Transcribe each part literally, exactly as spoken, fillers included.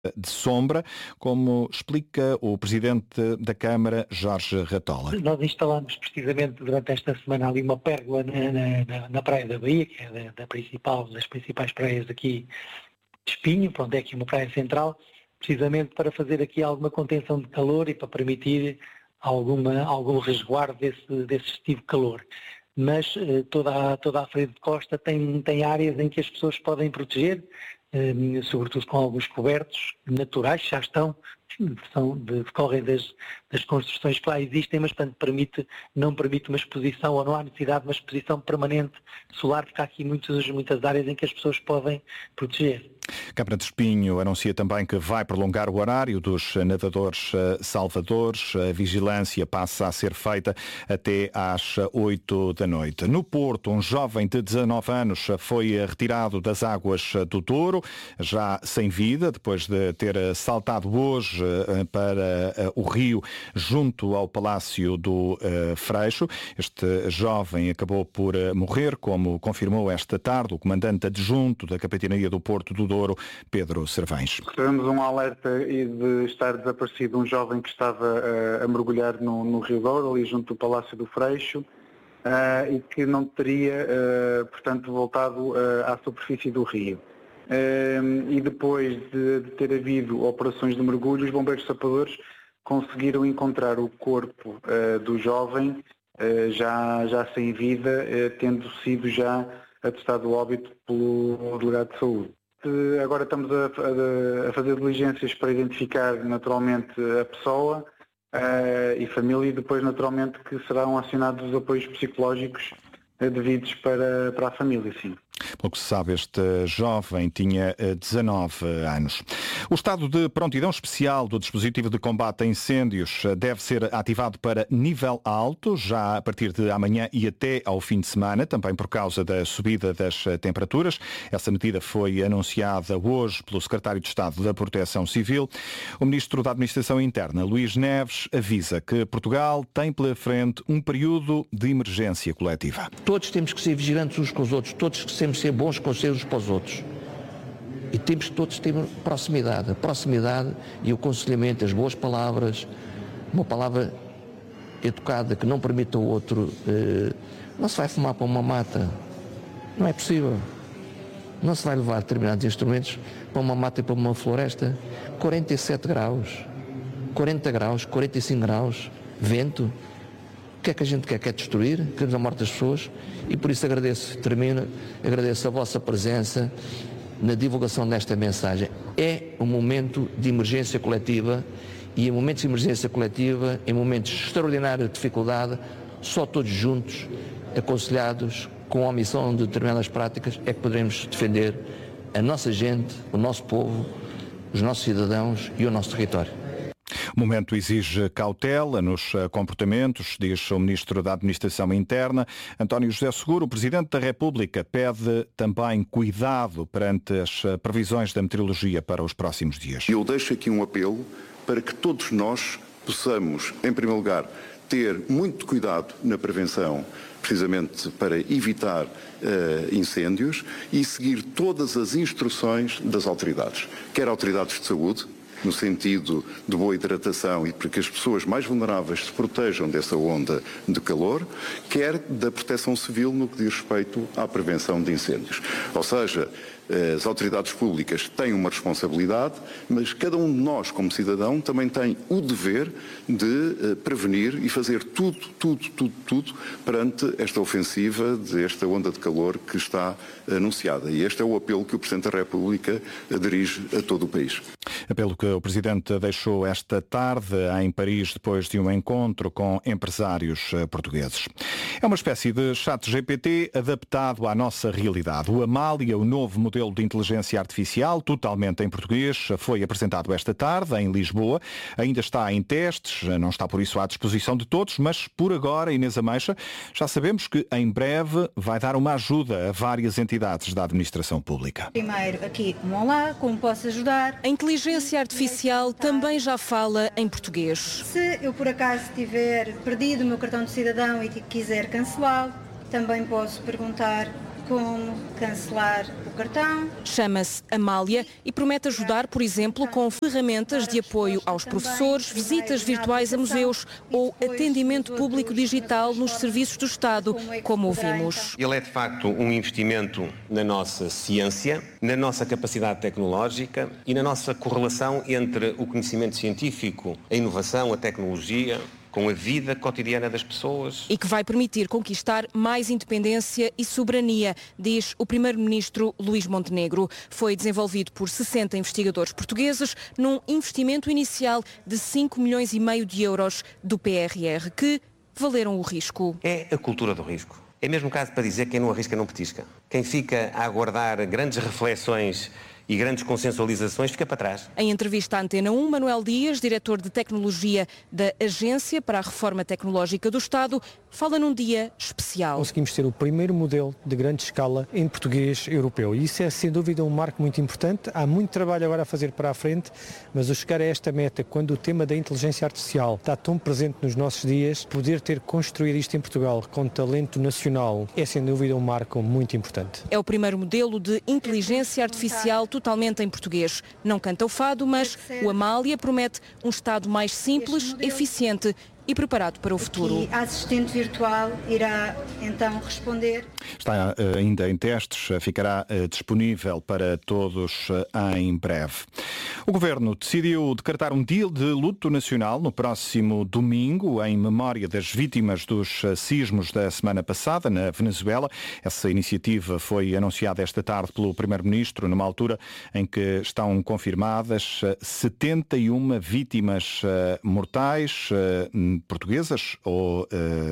de sombra, como explica o Presidente da Câmara, Jorge Ratola. Nós instalamos precisamente durante esta semana ali uma pérgola na, na, na Praia da Bahia, que é da, da principal, das principais praias aqui de Espinho, onde é aqui uma praia central, precisamente para fazer aqui alguma contenção de calor e para permitir alguma, algum resguardo desse, desse excessivo calor. Mas eh, toda, a, toda a frente de costa tem, tem áreas em que as pessoas podem proteger, eh, sobretudo com alguns cobertos naturais, já estão, são, decorrem das, das construções que lá existem, mas portanto permite, não permite uma exposição, ou não há necessidade de uma exposição permanente solar, porque há aqui muitas, muitas áreas em que as pessoas podem proteger. Câmara de Espinho anuncia também que vai prolongar o horário dos nadadores salvadores. A vigilância passa a ser feita até às oito da noite. No Porto, um jovem de dezanove anos foi retirado das águas do Douro, já sem vida, depois de ter saltado hoje para o rio junto ao Palácio do Freixo. Este jovem acabou por morrer, como confirmou esta tarde o comandante adjunto da Capitania do Porto do Douro, Pedro Servães. Recebemos um alerta de estar desaparecido um jovem que estava uh, a mergulhar no, no Rio Douro, ali junto do Palácio do Freixo, uh, e que não teria, uh, portanto, voltado uh, à superfície do rio. Uh, e depois de, de ter havido operações de mergulho, os bombeiros sapadores conseguiram encontrar o corpo uh, do jovem uh, já, já sem vida, uh, tendo sido já atestado óbito pelo delegado de saúde. Agora estamos a, a, a fazer diligências para identificar naturalmente a pessoa uh, e família, e depois naturalmente que serão acionados os apoios psicológicos uh, devidos para, para a família, sim. Pelo que se sabe, este jovem tinha dezanove anos. O estado de prontidão especial do dispositivo de combate a incêndios deve ser ativado para nível alto, já a partir de amanhã e até ao fim de semana, também por causa da subida das temperaturas. Essa medida foi anunciada hoje pelo Secretário de Estado da Proteção Civil. O Ministro da Administração Interna, Luís Neves, avisa que Portugal tem pela frente um período de emergência coletiva. Todos temos que ser vigilantes uns com os outros, todos temos que ser bons conselhos para os outros. E temos que todos ter proximidade. A proximidade e o aconselhamento, as boas palavras, uma palavra educada que não permita ao outro. Eh, não se vai fumar para uma mata. Não é possível. Não se vai levar determinados instrumentos para uma mata e para uma floresta. quarenta e sete graus, quarenta graus, quarenta e cinco graus, vento. O que é que a gente quer? Quer destruir? Queremos a morte das pessoas? E por isso agradeço, termino, agradeço a vossa presença na divulgação desta mensagem. É um momento de emergência coletiva, e em momentos de emergência coletiva, em momentos de extraordinária dificuldade, só todos juntos, aconselhados, com a omissão de determinadas práticas, é que poderemos defender a nossa gente, o nosso povo, os nossos cidadãos e o nosso território. O momento exige cautela nos comportamentos, diz o Ministro da Administração Interna. António José Seguro, o Presidente da República, pede também cuidado perante as previsões da meteorologia para os próximos dias. Eu deixo aqui um apelo para que todos nós possamos, em primeiro lugar, ter muito cuidado na prevenção, precisamente para evitar uh, incêndios, e seguir todas as instruções das autoridades, quer autoridades de saúde, no sentido de boa hidratação e para que as pessoas mais vulneráveis se protejam dessa onda de calor, quer da proteção civil no que diz respeito à prevenção de incêndios. Ou seja, as autoridades públicas têm uma responsabilidade, mas cada um de nós, como cidadão, também tem o dever de prevenir e fazer tudo, tudo, tudo, tudo perante esta ofensiva desta onda de calor que está anunciada. E este é o apelo que o Presidente da República dirige a todo o país. Apelo que o Presidente deixou esta tarde em Paris, depois de um encontro com empresários portugueses. É uma espécie de chat G P T adaptado à nossa realidade. O Amália, o novo modelo de inteligência artificial, totalmente em português, foi apresentado esta tarde em Lisboa. Ainda está em testes, não está por isso à disposição de todos, mas por agora, Inês Ameixa, já sabemos que em breve vai dar uma ajuda a várias entidades da administração pública. Primeiro aqui, um olá, como posso ajudar? A inteligência artificial também já fala em português. Se eu por acaso tiver perdido o meu cartão de cidadão e quiser cancelá-lo, também posso perguntar como cancelar o cartão. Chama-se Amália e promete ajudar, por exemplo, com ferramentas de apoio aos professores, visitas virtuais a museus ou atendimento público digital nos serviços do Estado, como ouvimos. Ele é, de facto, um investimento na nossa ciência, na nossa capacidade tecnológica e na nossa correlação entre o conhecimento científico, a inovação, a tecnologia, com a vida cotidiana das pessoas. E que vai permitir conquistar mais independência e soberania, diz o primeiro-ministro Luís Montenegro. Foi desenvolvido por sessenta investigadores portugueses num investimento inicial de cinco milhões e meio de euros do P R R, que valeram o risco. É a cultura do risco. É mesmo caso para dizer que quem não arrisca não petisca. Quem fica a aguardar grandes reflexões e grandes consensualizações fica para trás. Em entrevista à Antena um, Manuel Dias, diretor de Tecnologia da Agência para a Reforma Tecnológica do Estado, fala num dia especial. Conseguimos ter o primeiro modelo de grande escala em português europeu e isso é sem dúvida um marco muito importante. Há muito trabalho agora a fazer para a frente, mas o chegar a esta meta, quando o tema da inteligência artificial está tão presente nos nossos dias, poder ter construído isto em Portugal com talento nacional é sem dúvida um marco muito importante. É o primeiro modelo de inteligência artificial totalmente em português. Não canta o fado, mas o Amália promete um Estado mais simples, eficiente e preparado para o futuro. A assistente virtual irá então responder. Está uh, ainda em testes, uh, ficará uh, disponível para todos uh, em breve. O Governo decidiu decretar um dia de luto nacional no próximo domingo, em memória das vítimas dos uh, sismos da semana passada na Venezuela. Essa iniciativa foi anunciada esta tarde pelo Primeiro-Ministro, numa altura em que estão confirmadas uh, setenta e uma vítimas uh, mortais, uh, portuguesas ou uh,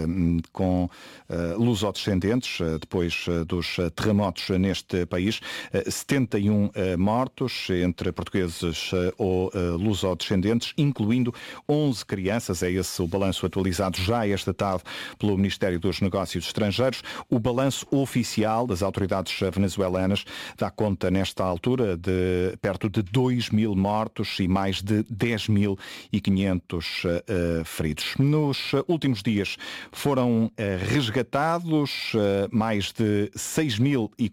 com uh, lusodescendentes, uh, depois uh, dos uh, terremotos neste país. Uh, setenta e um uh, mortos entre portugueses uh, ou uh, lusodescendentes, incluindo onze crianças. É esse o balanço atualizado já esta tarde pelo Ministério dos Negócios Estrangeiros. O balanço oficial das autoridades venezuelanas dá conta nesta altura de perto de dois mil mortos e mais de dez mil e quinhentos uh, feridos. Nos últimos dias foram uh, resgatados uh, mais de seis mil e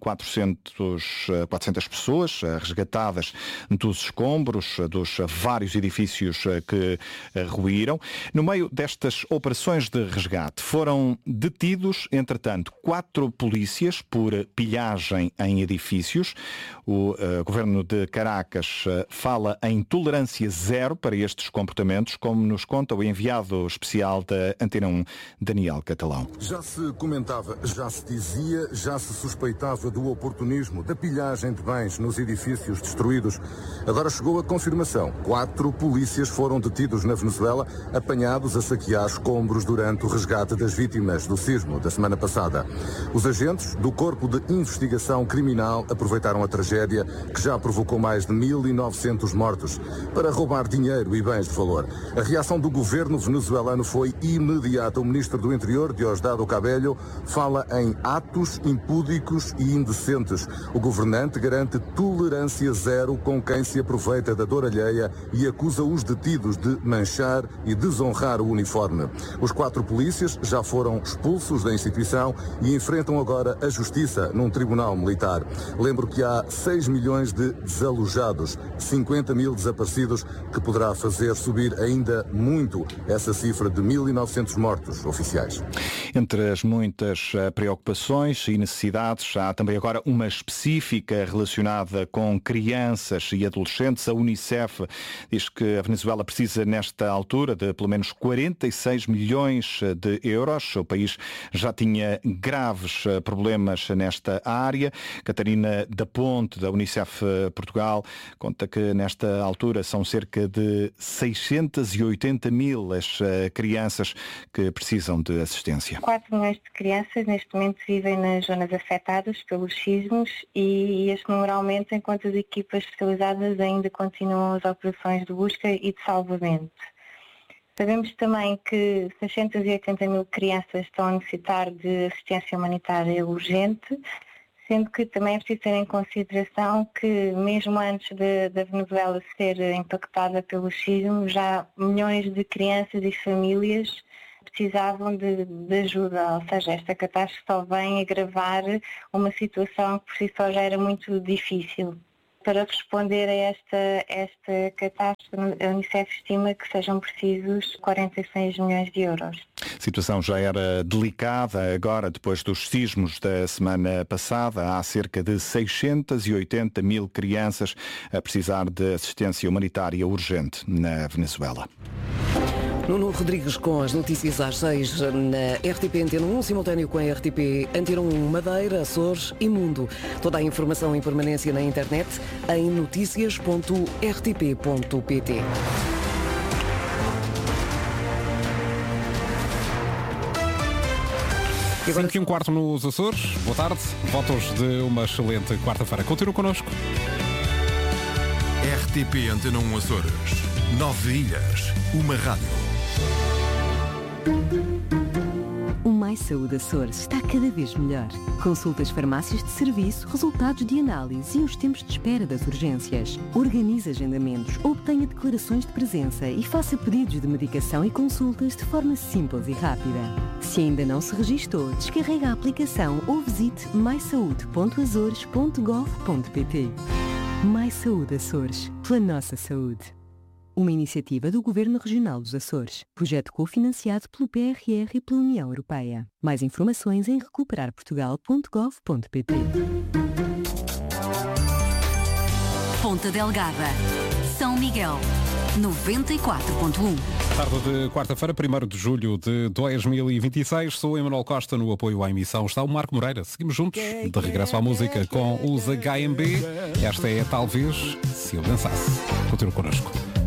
quatrocentas pessoas uh, resgatadas dos escombros uh, dos uh, vários edifícios uh, que uh, ruíram. No meio destas operações de resgate foram detidos, entretanto, quatro polícias por pilhagem em edifícios. O uh, governo de Caracas uh, fala em tolerância zero para estes comportamentos, como nos conta o enviado especial da Antena um, Daniel Catalão. Já se comentava, já se dizia, já se suspeitava do oportunismo, da pilhagem de bens nos edifícios destruídos. Agora chegou a confirmação. Quatro polícias foram detidos na Venezuela, apanhados a saquear escombros durante o resgate das vítimas do sismo da semana passada. Os agentes do Corpo de Investigação Criminal aproveitaram a tragédia, que já provocou mais de mil e novecentos mortos, para roubar dinheiro e bens de valor. A reação do governo venezuelano foi imediata. O ministro do Interior, Diosdado Cabello, fala em atos impúdicos e indecentes. O governante garante tolerância zero com quem se aproveita da dor alheia e acusa os detidos de manchar e desonrar o uniforme. Os quatro polícias já foram expulsos da instituição e enfrentam agora a justiça num tribunal militar. Lembro que há seis milhões de desalojados, cinquenta mil desaparecidos, que poderá fazer subir ainda muito essa cifra de mil e novecentos mortos oficiais. Entre as muitas preocupações e necessidades, há também agora uma específica relacionada com crianças e adolescentes. A Unicef diz que a Venezuela precisa, nesta altura, de pelo menos quarenta e seis milhões de euros. O país já tinha graves problemas nesta área. Catarina da Ponte, da Unicef Portugal, conta que nesta altura são cerca de seiscentos e oitenta mil as crianças que precisam de assistência. quatro milhões de crianças neste momento vivem nas zonas afetadas pelos sismos e este número aumenta enquanto as equipas especializadas ainda continuam as operações de busca e de salvamento. Sabemos também que seiscentos e oitenta mil crianças estão a necessitar de assistência humanitária urgente, sendo que também é preciso ter em consideração que mesmo antes da Venezuela ser impactada pelos sismos, já milhões de crianças e famílias precisavam de, de ajuda, ou seja, esta catástrofe só vem agravar uma situação que por si só já era muito difícil. Para responder a esta, esta catástrofe, a Unicef estima que sejam precisos quarenta e seis milhões de euros. A situação já era delicada agora, depois dos sismos da semana passada. Há cerca de seiscentos e oitenta mil crianças a precisar de assistência humanitária urgente na Venezuela. Nuno Rodrigues com as notícias às seis na R T P Antena um, simultâneo com a R T P Antena um Madeira, Açores e Mundo. Toda a informação em permanência na internet em noticias ponto r t p ponto p t. cinco e um quarto nos Açores. Boa tarde. Votos de uma excelente quarta-feira. Continua connosco. R T P Antena um Açores. Nove ilhas. Uma rádio. O Mais Saúde Açores está cada vez melhor. Consultas, farmácias de serviço, resultados de análise e os tempos de espera das urgências. Organize agendamentos, obtenha declarações de presença e faça pedidos de medicação e consultas de forma simples e rápida. Se ainda não se registou, descarregue a aplicação ou visite mais saúde ponto azores ponto gov ponto p t. Mais Saúde Açores, pela nossa saúde. Uma iniciativa do Governo Regional dos Açores. Projeto cofinanciado pelo P R R e pela União Europeia. Mais informações em recuperar portugal ponto gov ponto p t. Ponta Delgada. São Miguel. noventa e quatro ponto um. Tarde de quarta-feira, primeiro de julho de dois mil e vinte e seis. Sou Emanuel Costa, no apoio à emissão está o Marco Moreira. Seguimos juntos, de regresso à música com os H M B. Esta é Talvez Se Eu Dançasse. Continue connosco.